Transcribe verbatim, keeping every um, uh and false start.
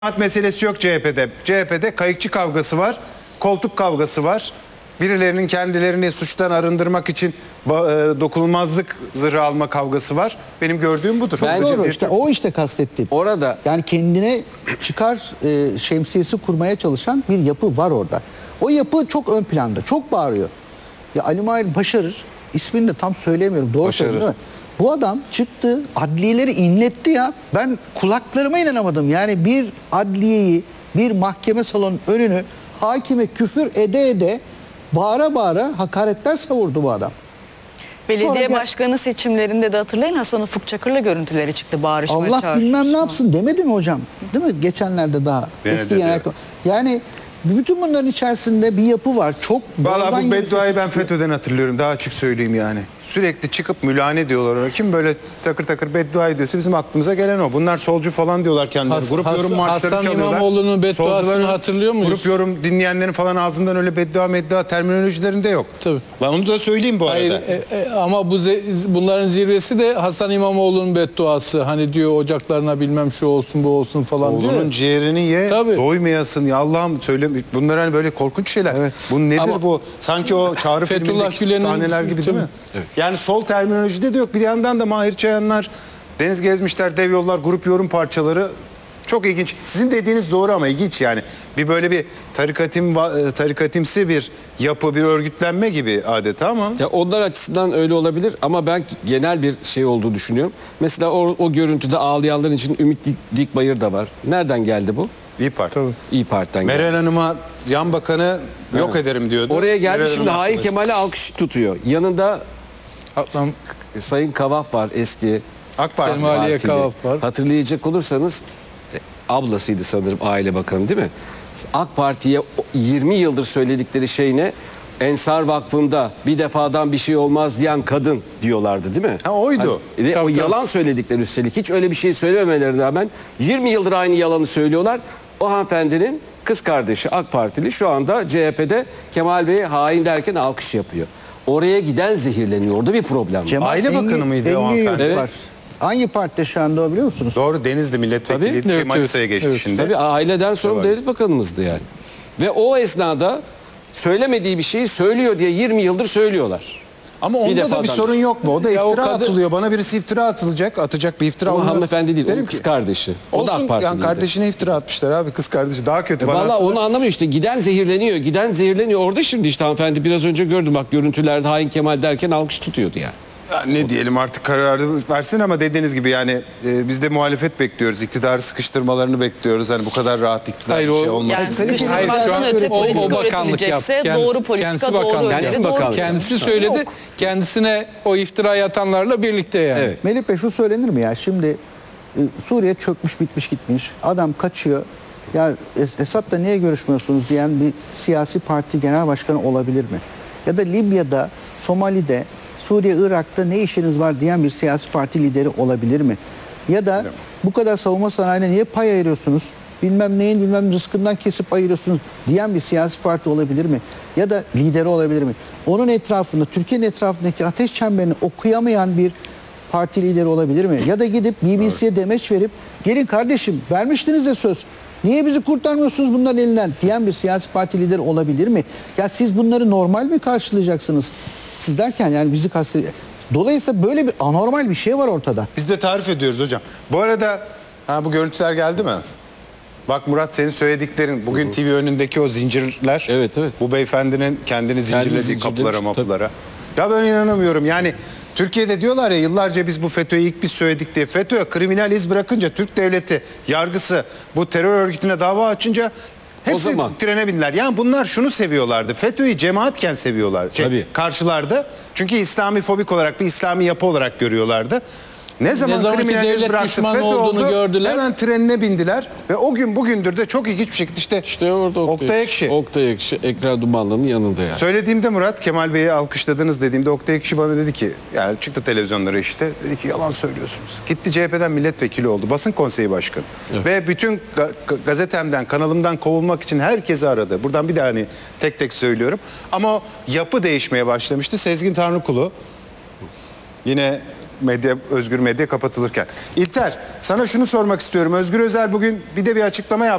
Meselesi yok C H P'de. C H P'de kayıkçı kavgası var, koltuk kavgası var. Birilerinin kendilerini suçtan arındırmak için dokunulmazlık zırhı alma kavgası var. Benim gördüğüm budur. Ben Doğru işte o işte kastettiğim. Orada yani kendine çıkar e, şemsiyesi kurmaya çalışan bir yapı var orada. O yapı çok ön planda, çok bağırıyor. Ya Ali Mahir Başarır, ismini de tam söyleyemiyorum. Doğru söylüyorum değil mi? Bu adam çıktı, adliyeleri inletti ya. Ben kulaklarıma inanamadım. Yani bir adliyeyi, bir mahkeme salonunun önünü hakime küfür ede ede, bağıra bağıra hakaretler savurdu bu adam. Belediye Sonra başkanı seçimlerinde de hatırlayın, Hasan Ufuk Çakır'la görüntüleri çıktı, bağırışma Allah çağrışma. bilmem ne yapsın demedi mi hocam? Değil mi? Geçenlerde daha. Denedi Eski genel diyor. Yani bütün bunların içerisinde bir yapı var. Çok Valla bozan bu gibi bedduayı sesi ben çıkıyor. FETÖ'den hatırlıyorum. Daha açık söyleyeyim yani. Sürekli çıkıp mülane diyorlar ona. Kim böyle takır takır beddua ediyorsa bizim aklımıza gelen o. Bunlar solcu falan diyorlar kendileri. Has- Grup Has- yorum marşları Hasan çalıyorlar. İmamoğlu'nun bedduasını Solcuların hatırlıyor muyuz? Grup yorum dinleyenlerin falan ağzından öyle beddua meddua terminolojilerinde yok. Tabii. Ben onu da söyleyeyim bu Hayır, arada. e, e, ama bu ze- bunların zirvesi de Hasan İmamoğlu'nun bedduası. Hani diyor ocaklarına bilmem şu olsun bu olsun falan diyor. Oğlunun ciğerini ye, Tabii. doymayasın ya Allah'ım söyle. Bunlar hani böyle korkunç şeyler. Evet. Bu nedir Ama bu? Sanki o Çağrı Fethullah filmindeki Gülen'in- sahneler gibi değil mi? Evet. Yani sol terminolojide de yok. Bir yandan da Mahir Çayanlar, Deniz Gezmişler, Dev Yollar, grup yorum parçaları çok ilginç. Sizin dediğiniz doğru ama ilginç yani. Bir böyle bir tarikatim tarikatimsi bir yapı, bir örgütlenme gibi adeta ama. ya onlar açısından öyle olabilir ama ben genel bir şey olduğu düşünüyorum. Mesela o, o görüntüde ağlayanların için Ümit Dik, Dikbayır da var. Nereden geldi bu? İyi Parti. İyi Parti'den geldi. Meral Hanım'a yan bakanı yok ederim diyordu. Oraya geldi, Meral şimdi Hanım Hain haklı. Kemal'e alkış tutuyor. Yanında Adam Sayın Kavaf var, eski AK Parti. Semaliye Partili. Kavaf var. Hatırlayacak olursanız e, ablasıydı sanırım Aile Bakanı değil mi? AK Parti'ye o yirmi yıldır söyledikleri şey ne? Ensar Vakfı'nda bir defadan bir şey olmaz diyen kadın diyorlardı değil mi? Ha, oydu. Hani, ve o Tabii, tabii. yalan söyledikleri üstelik. Hiç öyle bir şey söylememelerine rağmen yirmi yıldır aynı yalanı söylüyorlar. O hanımefendinin kız kardeşi AK Partili şu anda C H P'de Kemal Bey'e hain derken alkış yapıyor. Oraya giden zehirleniyor. Orada bir problem var. Cemal Aile Engin- Bakanı mıydı o Engin hanımefendi? Yurt Evet. var. Hangi partide şu anda o biliyor musunuz? Doğru, Denizli milletvekili Tabii. Manisa'ya Evet, geçti evet. şimdi. Tabii aileden sonra Evet. devlet bakanımızdı yani. Ve o esnada söylemediği bir şeyi söylüyor diye yirmi yıldır söylüyorlar. Ama Bir onda da defadan. bir sorun yok mu? O da Ya iftira o kadın- atılıyor. Bana birisi iftira atılacak, atacak bir iftira. Ama Onu hanımefendi değil, derim onun ki, kız kardeşi. O da olsun, AK Partiliydi. yani kardeşine iftira atmışlar abi, kız kardeşi. Daha kötü. Bana Valla atılır. onu anlamıyor işte. Giden zehirleniyor, giden zehirleniyor. Orada şimdi işte hanımefendi biraz önce gördüm bak görüntülerde Hain Kemal derken alkış tutuyordu yani. Ya ne diyelim artık kararı versin ama dediğiniz gibi yani e, biz de muhalefet bekliyoruz. İktidarı sıkıştırmalarını bekliyoruz. Hani bu kadar rahat iktidar Hayır, bir şey o- olmasın. Yani Kaliteli sıkıştırmaktan siyaset öte üretimi- politika O- o bakanlık üretilecekse yaptı. Kendisi- doğru politika, kendisi doğru bakanlık. öneri, Kendisi doğru bakanlık. kendisi yönetim. söyledi. Yok. Kendisine o iftira atanlarla birlikte yani. Evet. Melih Bey şu söylenir mi ya? Şimdi e, Suriye çökmüş bitmiş gitmiş. Adam kaçıyor. Ya Es- Esad'la niye görüşmüyorsunuz diyen bir siyasi parti genel başkanı olabilir mi? Ya da Libya'da, Somali'de, Suriye, Irak'ta ne işiniz var diyen bir siyasi parti lideri olabilir mi? Ya da bu kadar savunma sanayine niye pay ayırıyorsunuz? Bilmem neyin bilmem rızkından kesip ayırıyorsunuz diyen bir siyasi parti olabilir mi? Ya da lideri olabilir mi? Onun etrafında, Türkiye'nin etrafındaki ateş çemberini okuyamayan bir parti lideri olabilir mi? Ya da gidip B B C'ye demeç verip gelin kardeşim vermiştiniz de söz. Niye bizi kurtarmıyorsunuz bunların elinden diyen bir siyasi parti lideri olabilir mi? Ya siz bunları normal mi karşılayacaksınız? Siz derken yani bizi kastediyor. Dolayısıyla böyle bir anormal bir şey var ortada. Biz de tarif ediyoruz hocam. Bu arada ha, bu görüntüler geldi mi? Bak Murat, senin söylediklerin bugün T V önündeki o zincirler. Evet, evet. Bu beyefendinin kendini zincirlediği zincirlemiş, kapılara tabii. mapılara. Ya ben inanamıyorum yani. Türkiye'de diyorlar ya yıllarca biz bu FETÖ'yü ilk biz söyledik diye. FETÖ kriminal iz bırakınca Türk devleti yargısı bu terör örgütüne dava açınca hepsi zaman. trene bindiler. Yani bunlar şunu seviyorlardı. FETÖ'yü cemaatken seviyorlar. Şey, Tabii. karşılardı. Çünkü İslami fobik olarak bir İslami yapı olarak görüyorlardı. Ne zaman zamanki kriminal iz devlet bıraktı, düşmanı FETÖ olduğunu oldu, gördüler. hemen trenine bindiler ve o gün bugündür de çok ilginç bir şekilde işte, İşte orada Oktay, Oktay Ekşi. Oktay Ekşi, Ekrem Dumanlı'nın yanında yani. Söylediğimde Murat, Kemal Bey'i alkışladınız dediğimde Oktay Ekşi bana dedi ki, yani çıktı televizyonlara işte, dedi ki yalan söylüyorsunuz. Gitti C H P'den milletvekili oldu, basın konseyi başkanı. Evet. Ve bütün ga- gazetemden, kanalımdan kovulmak için herkesi aradı. Buradan bir daha hani tek tek söylüyorum. Ama o yapı değişmeye başlamıştı. Sezgin Tanrıkulu yine medya, özgür medya kapatılırken. İlter, sana şunu sormak istiyorum. Özgür Özel bugün bir de bir açıklama yaptı.